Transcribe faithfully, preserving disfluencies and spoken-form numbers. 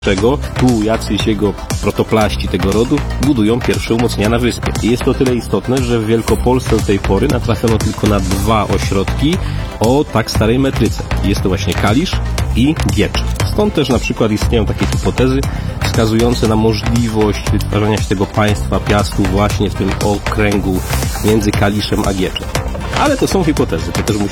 czego tu jacyś jego protoplaści tego rodu budują pierwsze umocnienia na wyspie. I jest to tyle istotne, że w Wielkopolsce do tej pory natrafiono tylko na dwa ośrodki o tak starej metryce. Jest to właśnie Kalisz i Giecz. Stąd też na przykład istnieją takie hipotezy wskazujące na możliwość wytwarzania się tego państwa Piastu właśnie w tym okręgu między Kaliszem a Gieczem. Ale to są hipotezy, to też musi